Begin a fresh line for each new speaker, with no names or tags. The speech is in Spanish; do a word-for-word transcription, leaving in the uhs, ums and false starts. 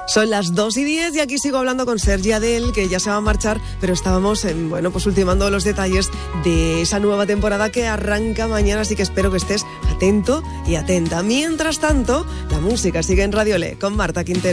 Son las dos y diez y aquí sigo hablando con Sergi Adel, que ya se va a marchar, pero estábamos, en, bueno, pues ultimando los detalles de esa nueva temporada que arranca mañana, así que espero que estés atento y atenta. Mientras tanto, la música sigue en Radio Le con Marta Quintero.